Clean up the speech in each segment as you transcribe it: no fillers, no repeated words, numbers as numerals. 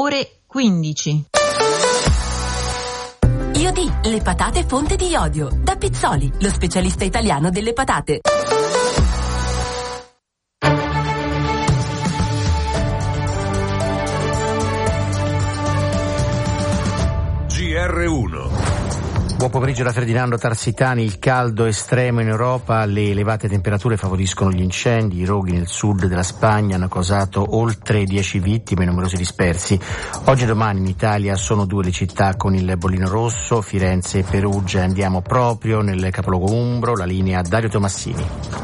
ore 15. Iodi, le patate fonte di iodio. Da Pizzoli, lo specialista italiano delle patate. GR1. Buon pomeriggio da Ferdinando Tarsitani. Il caldo estremo in Europa, le elevate temperature favoriscono gli incendi. I roghi nel sud della Spagna hanno causato oltre 10 vittime e numerosi dispersi. Oggi e domani in Italia sono 2 le città con il bollino rosso, Firenze e Perugia. Andiamo proprio nel capoluogo umbro, la linea Dario Tomassini.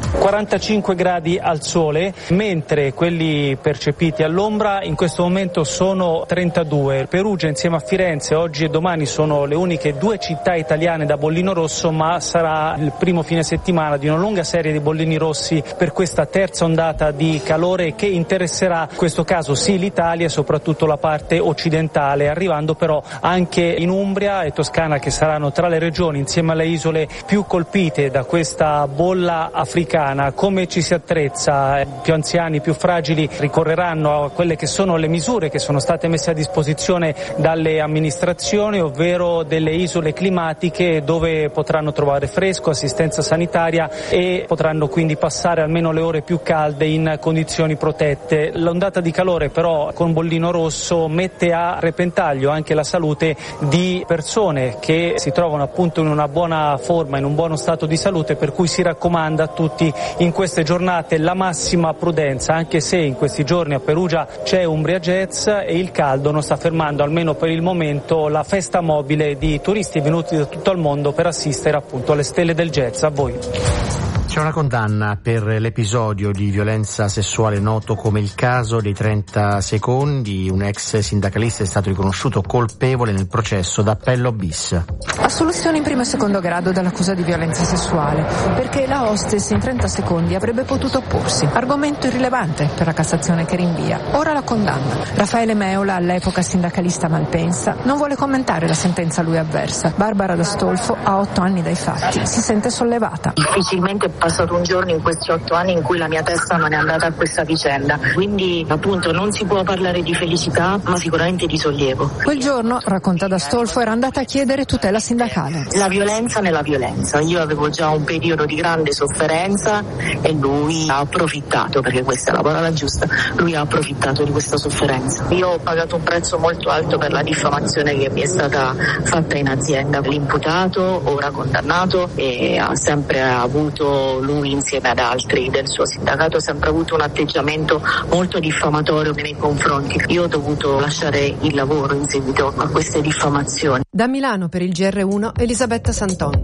45 gradi al sole, mentre quelli percepiti all'ombra in questo momento sono 32. Perugia insieme a Firenze oggi e domani sono le uniche 2 città italiane da bollino rosso, ma sarà il primo fine settimana di una lunga serie di bollini rossi per questa terza ondata di calore che interesserà in questo caso sì l'Italia e soprattutto la parte occidentale, arrivando però anche in Umbria e Toscana, che saranno tra le regioni insieme alle isole più colpite da questa bolla africana. Come ci si attrezza? I più anziani, i più fragili ricorreranno a quelle che sono le misure che sono state messe a disposizione dalle amministrazioni, ovvero delle isole climatiche dove potranno trovare fresco, assistenza sanitaria e potranno quindi passare almeno le ore più calde in condizioni protette. L'ondata di calore però con bollino rosso mette a repentaglio anche la salute di persone che si trovano appunto in una buona forma, in un buono stato di salute, per cui si raccomanda a tutti in queste giornate la massima prudenza, anche se in questi giorni a Perugia c'è Umbria Jazz e il caldo non sta fermando, almeno per il momento, la festa mobile di turisti venuti da tutto il mondo per assistere appunto alle stelle del jazz. A voi. C'è una condanna per l'episodio di violenza sessuale noto come il caso dei 30 secondi. Un ex sindacalista è stato riconosciuto colpevole nel processo d'appello bis. Assoluzione in primo e secondo grado dall'accusa di violenza sessuale, perché la hostess in 30 secondi avrebbe potuto opporsi. Argomento irrilevante per la Cassazione che rinvia. Ora la condanna. Raffaele Meola, all'epoca sindacalista Malpensa, non vuole commentare la sentenza a lui avversa. Barbara D'Astolfo ha 8 anni dai fatti. Si sente sollevata. Difficilmente è passato un giorno in questi 8 anni in cui la mia testa non è andata a questa vicenda, quindi appunto non si può parlare di felicità ma sicuramente di sollievo. Quel giorno, racconta D'Astolfo, era andata a chiedere tutela sindacale. La violenza nella violenza, io avevo già un periodo di grande sofferenza e lui ha approfittato, perché questa è la parola giusta, lui ha approfittato di questa sofferenza. Io ho pagato un prezzo molto alto per la diffamazione che mi è stata fatta in azienda. L'imputato, ora condannato, e ha sempre avuto, lui insieme ad altri del suo sindacato, ha sempre avuto un atteggiamento molto diffamatorio nei confronti. Io ho dovuto lasciare il lavoro in seguito a queste diffamazioni. Da Milano per il GR1 Elisabetta Santon.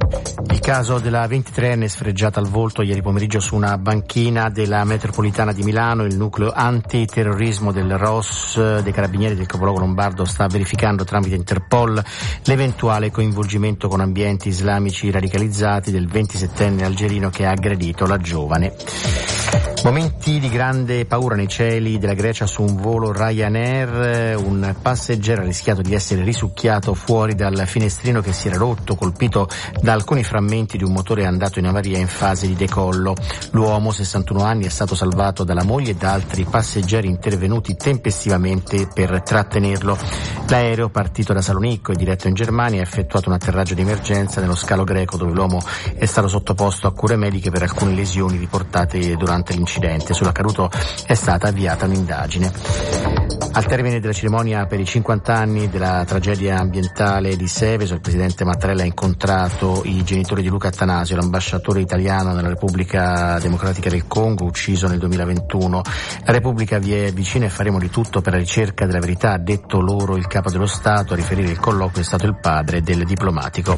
Il caso della 23enne sfregiata al volto ieri pomeriggio su una banchina della metropolitana di Milano. Il nucleo antiterrorismo del ROS dei Carabinieri del capoluogo lombardo sta verificando tramite Interpol l'eventuale coinvolgimento con ambienti islamici radicalizzati del 27enne algerino che ha aggredito la giovane. Momenti di grande paura nei cieli della Grecia su un volo Ryanair. Un passeggero ha rischiato di essere risucchiato fuori dal finestrino che si era rotto, colpito da alcuni frammenti di un motore andato in avaria in fase di decollo. L'uomo, 61 anni, è stato salvato dalla moglie e da altri passeggeri intervenuti tempestivamente per trattenerlo. L'aereo, partito da Salonicco e diretto in Germania, ha effettuato un atterraggio di emergenza nello scalo greco, dove l'uomo è stato sottoposto a cure mediche per alcune lesioni riportate durante l'incidente. Sull'accaduto è stata avviata un'indagine. Al termine della cerimonia per i 50 anni della tragedia ambientale di Seveso, il presidente Mattarella ha incontrato i genitori di Luca Attanasio, l'ambasciatore italiano nella Repubblica Democratica del Congo, ucciso nel 2021. La Repubblica vi è vicina e faremo di tutto per la ricerca della verità, ha detto loro il capo dello Stato. A riferire il colloquio è stato il padre del diplomatico.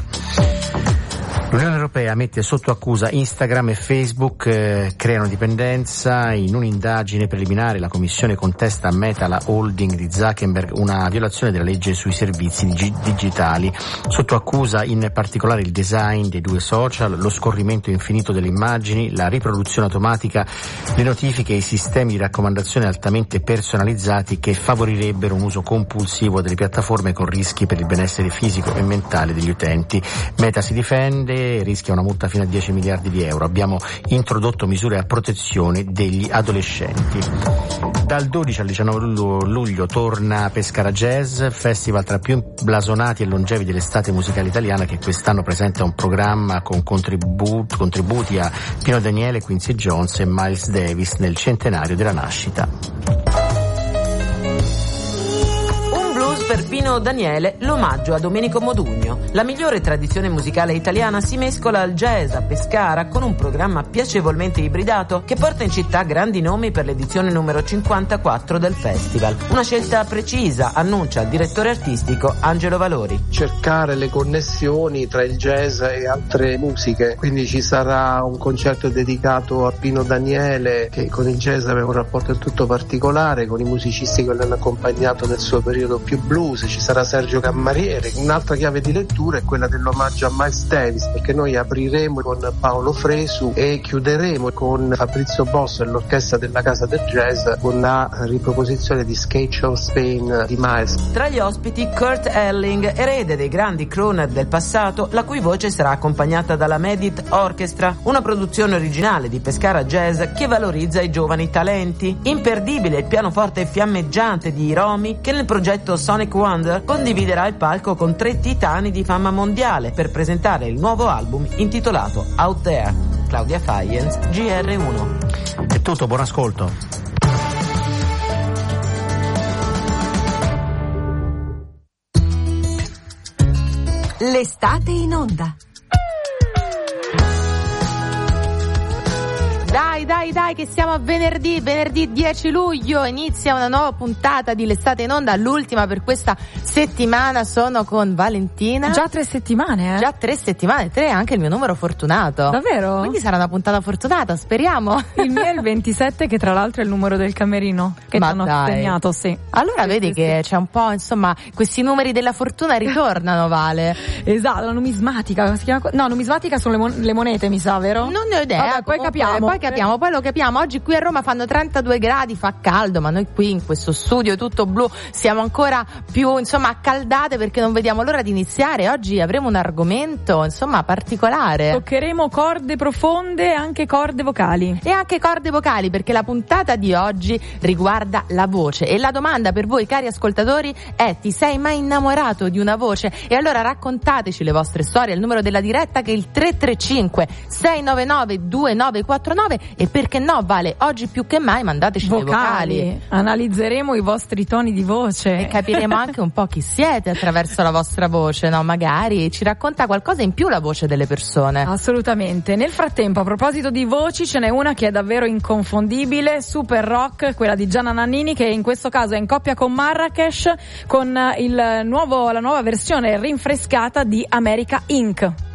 L'Unione Europea mette sotto accusa Instagram e Facebook, creano dipendenza. In un'indagine preliminare la Commissione contesta a Meta, la holding di Zuckerberg, una violazione della legge sui servizi digitali. Sotto accusa in particolare il design dei 2 social, lo scorrimento infinito delle immagini, la riproduzione automatica, le notifiche e i sistemi di raccomandazione altamente personalizzati che favorirebbero un uso compulsivo delle piattaforme con rischi per il benessere fisico e mentale degli utenti. Meta si difende, rischia una multa fino a 10 miliardi di euro. Abbiamo introdotto misure a protezione degli adolescenti. Dal 12 al 19 luglio torna Pescara Jazz, festival tra più blasonati e longevi dell'estate musicale italiana, che quest'anno presenta un programma con contributi a Pino Daniele, Quincy Jones e Miles Davis nel centenario della nascita. Per Pino Daniele, l'omaggio a Domenico Modugno. La migliore tradizione musicale italiana si mescola al jazz a Pescara con un programma piacevolmente ibridato che porta in città grandi nomi per l'edizione numero 54 del festival. Una scelta precisa, annuncia il direttore artistico Angelo Valori. Cercare le connessioni tra il jazz e altre musiche, quindi ci sarà un concerto dedicato a Pino Daniele, che con il jazz aveva un rapporto tutto particolare, con i musicisti che l'hanno accompagnato nel suo periodo più blues. Ci sarà Sergio Cammariere. Un'altra chiave di lettura è quella dell'omaggio a Miles Davis, perché noi apriremo con Paolo Fresu e chiuderemo con Fabrizio Bosso e l'orchestra della Casa del Jazz con la riproposizione di Sketch of Spain di Miles. Tra gli ospiti Kurt Elling, erede dei grandi crooner del passato, la cui voce sarà accompagnata dalla Medit Orchestra, una produzione originale di Pescara Jazz che valorizza i giovani talenti. Imperdibile il pianoforte fiammeggiante di Romy, che nel progetto Sonic Wonder condividerà il palco con 3 titani di fama mondiale per presentare il nuovo album intitolato Out There. Claudia Faiens, GR1. È tutto, buon ascolto. L'estate in onda. Dai, che siamo a venerdì 10 luglio, inizia una nuova puntata di L'Estate in Onda, l'ultima per questa settimana. Sono con Valentina. Già 3 settimane, Già 3 settimane, 3 è anche il mio numero fortunato. Davvero? Quindi sarà una puntata fortunata, speriamo. Il mio è il 27, che tra l'altro è il numero del camerino che ti hanno assegnato, sì. Allora sì, vedi sì, che sì. C'è un po', insomma, questi numeri della fortuna ritornano, Vale. Esatto, la numismatica, si chiama? No, numismatica sono le monete, mi sa, vero? Non ne ho idea. Vabbè, poi lo capiamo. Oggi qui a Roma fanno 32 gradi, fa caldo, ma noi qui in questo studio tutto blu siamo ancora più, insomma, accaldate, perché non vediamo l'ora di iniziare. Oggi avremo un argomento, insomma, particolare. Toccheremo corde profonde e anche corde vocali. Perché la puntata di oggi riguarda la voce. E la domanda per voi, cari ascoltatori, è: ti sei mai innamorato di una voce? E allora raccontateci le vostre storie al numero della diretta, che è il 335 699 2949. E perché no, Vale, oggi più che mai mandateci dei vocali. Analizzeremo i vostri toni di voce e capiremo anche un po' chi siete attraverso la vostra voce, no? Magari ci racconta qualcosa in più la voce delle persone. Assolutamente. Nel frattempo, a proposito di voci, ce n'è una che è davvero inconfondibile, super rock, quella di Gianna Nannini, che in questo caso è in coppia con Marrakesh con la nuova versione rinfrescata di America Inc.